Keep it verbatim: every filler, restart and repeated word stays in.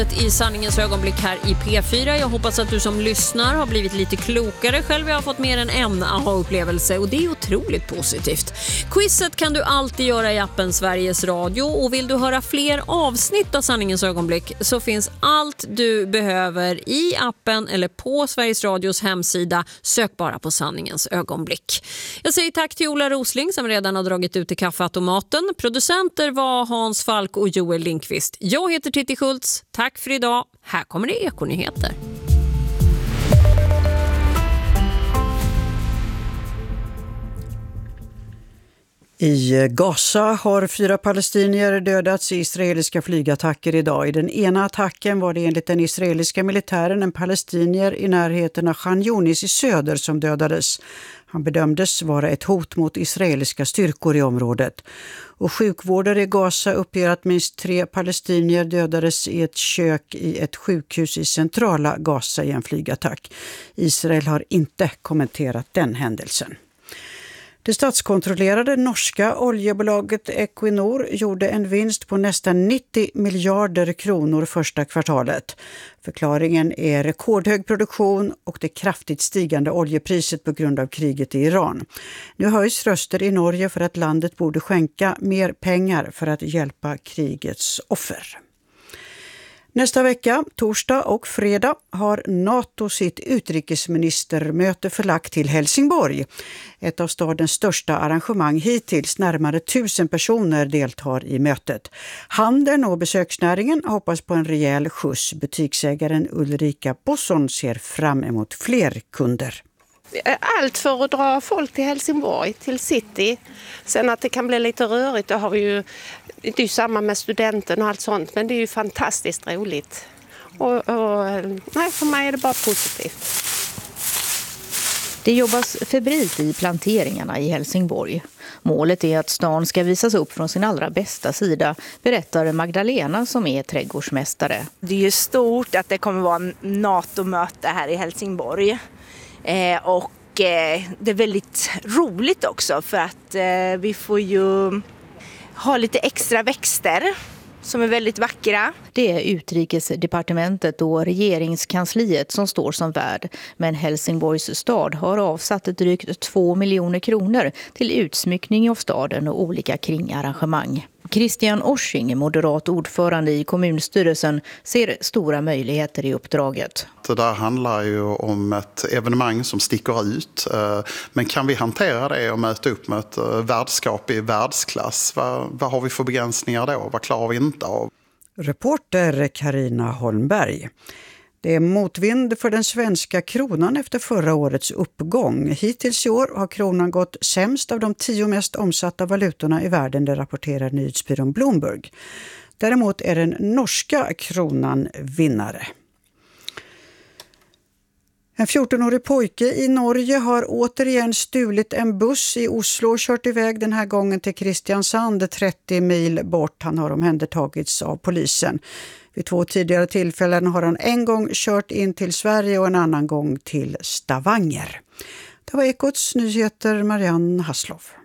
I sanningens ögonblick här i P fyra. Jag hoppas att du som lyssnar har blivit lite klokare. Själv har jag fått mer än en aha-upplevelse och det är otroligt positivt. Quizet kan du alltid göra i appen Sveriges Radio, och vill du höra fler avsnitt av sanningens ögonblick så finns allt du behöver i appen eller på Sveriges Radios hemsida. Sök bara på sanningens ögonblick. Jag säger tack till Ola Rosling som redan har dragit ut till kaffeautomaten. Producenter var Hans Falk och Joel Lindqvist. Jag heter Titti Schultz. Tack för idag. Här kommer det Ekonyheter. I Gaza har fyra palestinier dödats i israeliska flygattacker idag. I den ena attacken var det enligt den israeliska militären en palestinier i närheten av Khan Yunis i söder som dödades. Han bedömdes vara ett hot mot israeliska styrkor i området. Och sjukvårdare i Gaza uppger att minst tre palestinier dödades i ett kök i ett sjukhus i centrala Gaza i en flygattack. Israel har inte kommenterat den händelsen. Det statskontrollerade norska oljebolaget Equinor gjorde en vinst på nästan nittio miljarder kronor första kvartalet. Förklaringen är rekordhög produktion och det kraftigt stigande oljepriset på grund av kriget i Iran. Nu höjs röster i Norge för att landet borde skänka mer pengar för att hjälpa krigets offer. Nästa vecka, torsdag och fredag, har NATO sitt utrikesministermöte förlagt till Helsingborg. Ett av stadens största arrangemang hittills, närmare tusen personer deltar i mötet. Handeln och besöksnäringen hoppas på en rejäl skjuts. Butiksägaren Ulrika Bosson ser fram emot fler kunder. Allt för att dra folk till Helsingborg, till city. Sen att det kan bli lite rörigt, då har vi ju, det är ju samma med studenten och allt sånt, men det är ju fantastiskt roligt. Och, och nej, för mig är det bara positivt. Det jobbas febrilt i planteringarna i Helsingborg. Målet är att stan ska visas upp från sin allra bästa sida, berättar Magdalena som är trädgårdsmästare. Det är ju stort att det kommer vara en NATO-möte här i Helsingborg. Eh, och eh, det är väldigt roligt också för att eh, vi får ju ha lite extra växter som är väldigt vackra. Det är utrikesdepartementet och regeringskansliet som står som värd, men Helsingborgs stad har avsatt drygt två miljoner kronor till utsmyckning av staden och olika kringarrangemang. Christian Orsing, moderat ordförande i kommunstyrelsen, ser stora möjligheter i uppdraget. Det där handlar ju om ett evenemang som sticker ut. Men kan vi hantera det och möta upp med ett värdskap i världsklass? Vad, vad har vi för begränsningar då? Vad klarar vi inte av? Reporter Carina Holmberg. Det är motvind för den svenska kronan efter förra årets uppgång. Hittills i år har kronan gått sämst av de tio mest omsatta valutorna i världen, det rapporterar nyhetsbyrån Bloomberg. Däremot är den norska kronan vinnare. En fjortonårig pojke i Norge har återigen stulit en buss i Oslo och kört iväg den här gången till Kristiansand, trettio mil bort. Han har omhändertagits av polisen. Vid två tidigare tillfällen har han en gång kört in till Sverige och en annan gång till Stavanger. Det var Ekots nyheter, Marianne Hasslov.